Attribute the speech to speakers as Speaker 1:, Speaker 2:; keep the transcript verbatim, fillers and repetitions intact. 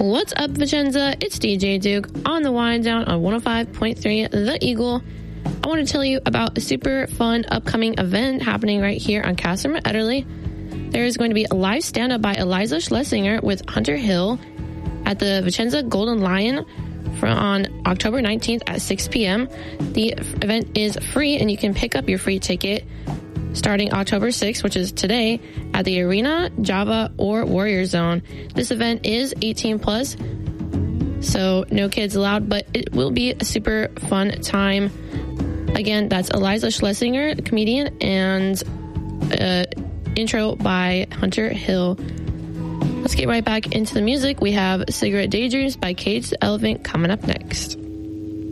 Speaker 1: What's up, Vicenza? It's D J Duke on the Wind Down on one oh five point three The Eagle. I want to tell you about a super fun upcoming event happening right here on Casimir Ederle. There is going to be a live stand-up by Eliza Schlesinger with Hunter Hill at the Vicenza Golden Lion for on October nineteenth at six p.m. The event is free, and you can pick up your free ticket starting October sixth, which is today, at the Arena, Java, or Warrior Zone. This event is eighteen plus, so no kids allowed, but it will be a super fun time. Again, that's Eliza Schlesinger, comedian, and uh, intro by Hunter Hill. Let's get right back into the music. We have Cigarette Daydreams by Cage the Elephant coming up next.